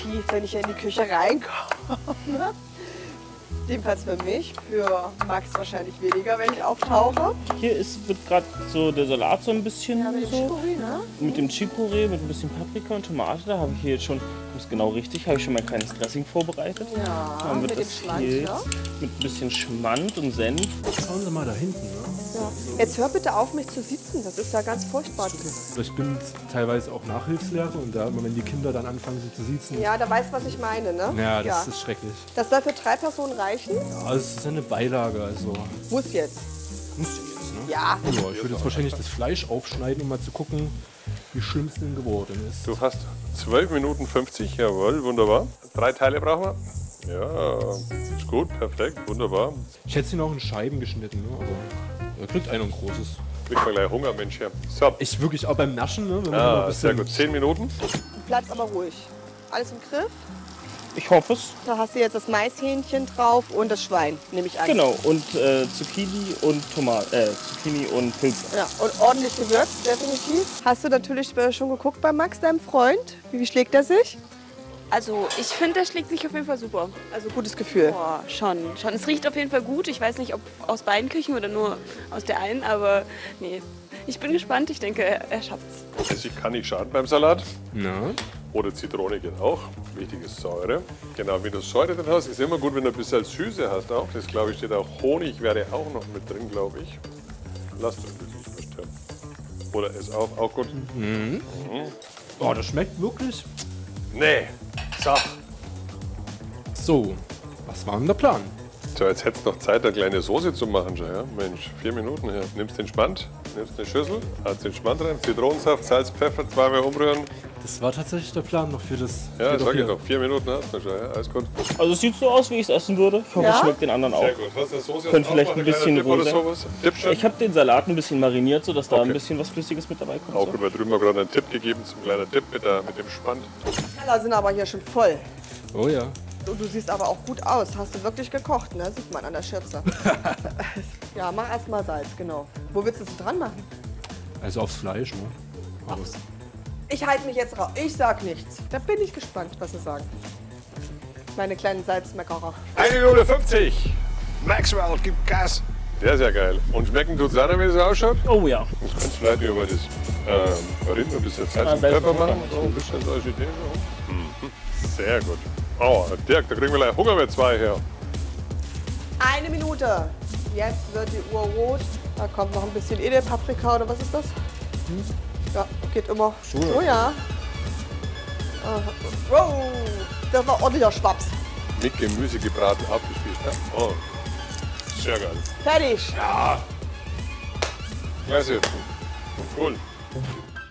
tief, wenn ich in die Küche reinkomme. Jedenfalls für mich, für Max wahrscheinlich weniger, wenn ich auftauche. Hier wird gerade so der Salat so ein bisschen Ja, mit dem so. Chicorée, ne? Mit dem Chicorée, mit ein bisschen Paprika und Tomate. Da habe ich hier jetzt schon, das ist genau richtig, habe ich schon mein kleines Dressing vorbereitet. Ja, Dann wird mit dem das Schmand, hier ja. jetzt mit ein bisschen Schmand und Senf. Schauen Sie mal da hinten. Ne? Ja. Jetzt hör bitte auf, mich zu sitzen. Das ist ja ganz furchtbar. Ich bin teilweise auch Nachhilfslehrer und da immer, wenn die Kinder dann anfangen, sich zu siezen. Ja, da weißt du, was ich meine, ne? Ja, das ist schrecklich. Das soll für 3 Personen reichen? Ja, es ist eine Beilage, also Muss jetzt. muss jetzt, ne? Ja. Ja, ich würde jetzt wahrscheinlich das Fleisch aufschneiden, um mal zu gucken, wie schlimm es denn geworden ist. Du hast 12 Minuten 50, jawohl, wunderbar. 3 Teile brauchen wir. Ja, ist gut, perfekt, wunderbar. Ich hätte sie noch in Scheiben geschnitten, ne? Aber da kriegt einer ein großes. Ich habe gleich Hunger, Mensch. Hier. So, Ich wirklich auch beim Naschen, ne? Wenn man mal ein sehr bisschen gut. 10 Minuten. Platz aber ruhig. Alles im Griff? Ich hoffe es. Da hast du jetzt das Maishähnchen drauf und das Schwein, nehme ich an. Genau, und Zucchini und Zucchini und Pilze. Ja, und ordentlich gewürzt, definitiv. Hast du natürlich schon geguckt bei Max, deinem Freund? Wie schlägt er sich? Also ich finde, der schlägt sich auf jeden Fall super. Also gutes Gefühl. Boah, schon. Es riecht auf jeden Fall gut. Ich weiß nicht, ob aus beiden Küchen oder nur aus der einen, aber nee. Ich bin gespannt. Ich denke, er schafft's. Essig kann nicht schaden beim Salat. Na? Oder Zitrone geht auch. Wichtig ist Säure. Genau, wenn du Säure drin hast, ist immer gut, wenn du ein bisschen Süße hast auch. Das, glaube ich, steht auch. Honig wäre auch noch mit drin, glaube ich. Lass du wirklich bestimmt. Oder ist auch gut. Oh, das schmeckt wirklich. Nee, sag. So, was war denn der Plan? So, jetzt hättest du noch Zeit, eine kleine Soße zu machen. Schon, ja? Mensch, 4 Minuten her. Nimmst den Spand, nimmst eine Schüssel, hast den Spand rein, Zitronensaft, Salz, Pfeffer, 2-mal umrühren. Das war tatsächlich der Plan noch für das. Ja, für sag ich hier. noch. 4 Minuten hast du schon, ja? Alles gut. Also es sieht so aus, wie ich es essen würde. Ich hoffe, Ja? es schmeckt den anderen auch. Sehr gut. Hast du Soße Könnte vielleicht aufmachen, ein bisschen kleiner Dip oder rosa. sowas? Dip schon? Ich habe den Salat ein bisschen mariniert, sodass da Okay. ein bisschen was Flüssiges mit dabei kommt. Auch So. gut, weil drüben haben wir gerade einen Tipp gegeben zum kleinen Dip mit dem Spand. Die Teller sind aber hier schon voll. Oh ja. Und du siehst aber auch gut aus. Hast du wirklich gekocht, ne? Sieht man an der Schürze. Ja, mach erst mal Salz, genau. Wo willst du es dran machen? Also aufs Fleisch, ne? Aber Ich halte mich jetzt raus. Ich sag nichts. Da bin ich gespannt, was sie sagen. Meine kleinen Salzmeckerer. 1 Minute 50. Maxwell gibt Gas. Sehr, sehr geil. Und schmecken tut's auch, wie es ausschaut? Oh ja. Jetzt kannst du vielleicht über das Rind ein bisschen Salz und Salz Pfeffer und machen. Pfeffer. So ein bisschen so als Idee. So. Sehr gut. Oh, Dirk, da kriegen wir gleich Hunger mit 2 her. 1 Minute. Jetzt wird die Uhr rot. Da kommt noch ein bisschen Edelpaprika oder was ist das? Ja, geht immer. Oh ja. Wow, das war ordentlicher Schwaps. Mit Gemüse gebraten, abgespießt. Ne? Oh, sehr geil. Fertig. Klasse. Cool.